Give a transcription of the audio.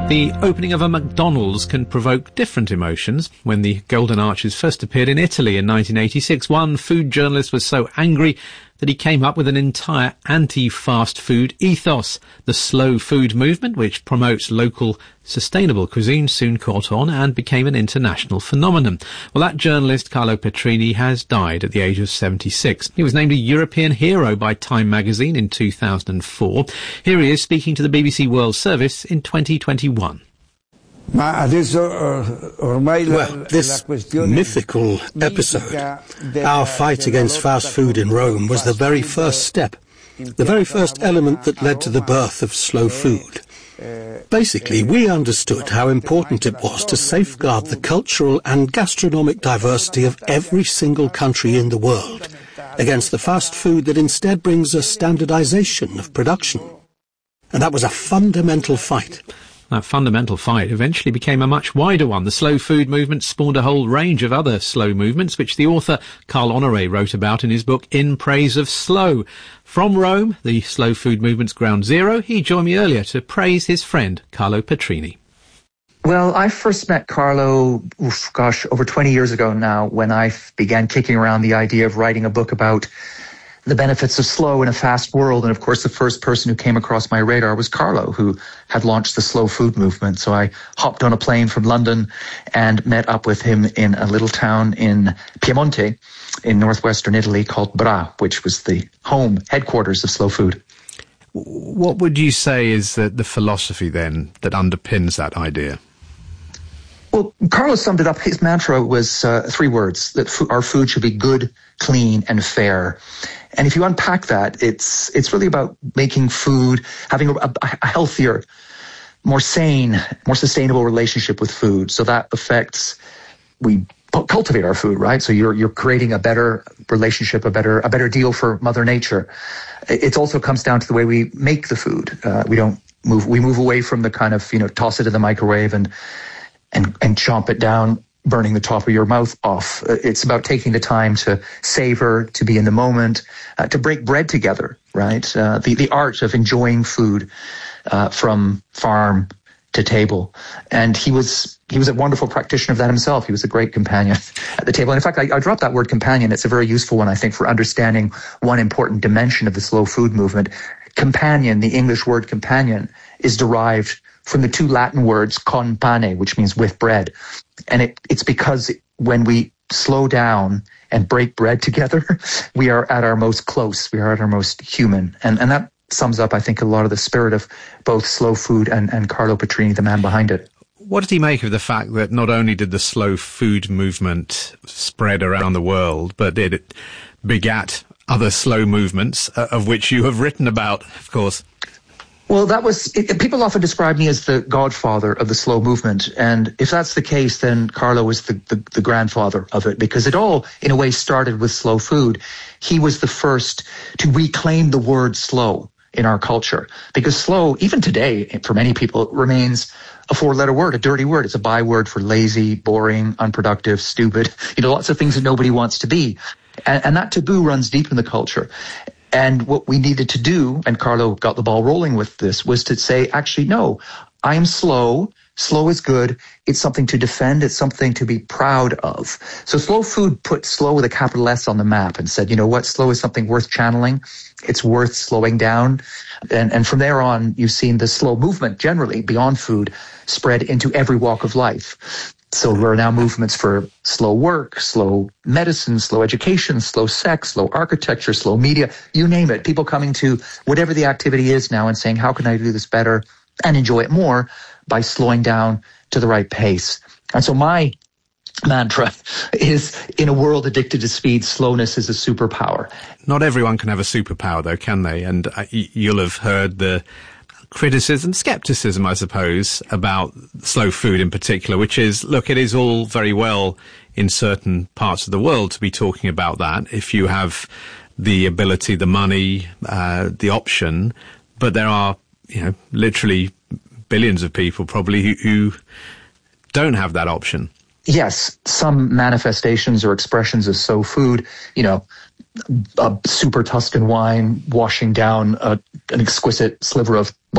The opening of a McDonald's can provoke different emotions. When the Golden Arches first appeared in Italy in 1986, one food journalist was so angry that he came up with an entire anti-fast food ethos. The slow food movement, which promotes local sustainable cuisine, soon caught on and became an international phenomenon. Well, that journalist, Carlo Petrini, has died at the age of 76. He was named a European hero by Time magazine in 2004. Here he is speaking to the BBC World Service in 2021. Well, this mythical episode, our fight against fast food in Rome, was the very first step, the very first element that led to the birth of slow food. Basically, we understood how important it was to safeguard the cultural and gastronomic diversity of every single country in the world against the fast food that instead brings a standardization of production. And that was a fundamental fight. That fundamental fight eventually became a much wider one. The slow food movement spawned a whole range of other slow movements, which the author Carl Honoré wrote about in his book In Praise of Slow. From Rome, the slow food movement's ground zero, he joined me earlier to praise his friend Carlo Petrini. Well, I first met Carlo, over 20 years ago now, when I began kicking around the idea of writing a book about the benefits of slow in a fast world. And of course, the first person who came across my radar was Carlo, who had launched the slow food movement. So I hopped on a plane from London and met up with him in a little town in Piemonte in northwestern Italy called Bra, which was the home headquarters of slow food. What would you say is the philosophy then that underpins that idea? Well, Carlo summed it up. His mantra was 3 words, that our food should be good, clean, and fair. And if you unpack that, it's really about making food, having a healthier, more sane, more sustainable relationship with food. So that affects, we cultivate our food, right? So you're creating a better relationship, a better deal for Mother Nature. It also comes down to the way we make the food. We move away from the kind of, toss it in the microwave and chomp it down, burning the top of your mouth off. It's about taking the time to savor, to be in the moment, to break bread together, right? The art of enjoying food from farm to table. And he was a wonderful practitioner of that himself. He was a great companion at the table. And in fact, I dropped that word companion. It's a very useful one, I think, for understanding one important dimension of the slow food movement. Companion, the English word companion, is derived from the 2 Latin words con pane, which means with bread. And it's because when we slow down and break bread together, we are at our most close, we are at our most human. And that sums up, I think, a lot of the spirit of both slow food and Carlo Petrini, the man behind it. What did he make of the fact that not only did the slow food movement spread around the world, but it begat other slow movements, of which you have written about, of course? Well, people often describe me as the godfather of the slow movement. And if that's the case, then Carlo is the grandfather of it, because it all, in a way, started with slow food. He was the first to reclaim the word slow in our culture, because slow, even today, for many people, remains a 4-letter word, a dirty word. It's a byword for lazy, boring, unproductive, stupid, lots of things that nobody wants to be. And that taboo runs deep in the culture. And what we needed to do, and Carlo got the ball rolling with this, was to say, actually, no, I am slow. Slow is good. It's something to defend. It's something to be proud of. So slow food put slow with a capital S on the map and said, you know what, slow is something worth channeling. It's worth slowing down. And from there on, you've seen the slow movement generally beyond food spread into every walk of life. So there are now movements for slow work, slow medicine, slow education, slow sex, slow architecture, slow media, you name it. People coming to whatever the activity is now and saying, how can I do this better and enjoy it more by slowing down to the right pace? And so my mantra is, in a world addicted to speed, slowness is a superpower. Not everyone can have a superpower, though, can they? And you'll have heard the criticism, skepticism, I suppose, about slow food in particular, which is, look, it is all very well in certain parts of the world to be talking about that if you have the ability, the money, the option, but there are, literally billions of people probably who don't have that option. Yes, some manifestations or expressions of slow food, a super Tuscan wine washing down an exquisite sliver of